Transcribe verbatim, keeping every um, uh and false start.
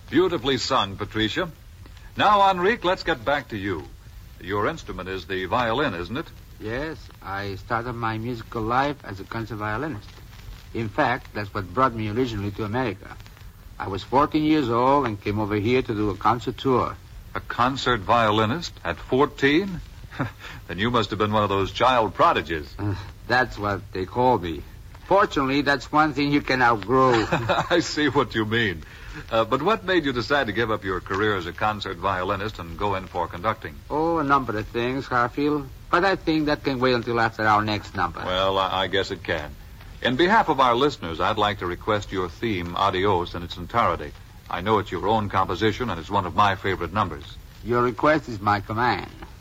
Beautifully sung, Patricia. Now, Enrique, let's get back to you. Your instrument is the violin, isn't it? Yes, I started my musical life as a concert violinist. In fact, that's what brought me originally to America. I was fourteen years old and came over here to do a concert tour. A concert violinist at fourteen? Then you must have been one of those child prodigies. Uh, that's what they call me. Fortunately, that's one thing you can outgrow. I see what you mean. Uh, but what made you decide to give up your career as a concert violinist and go in for conducting? Oh, a number of things, Garfield. But I think that can wait until after our next number. Well, I, I guess it can. In behalf of our listeners, I'd like to request your theme, Adios, in its entirety. I know it's your own composition, and it's one of my favorite numbers. Your request is my command.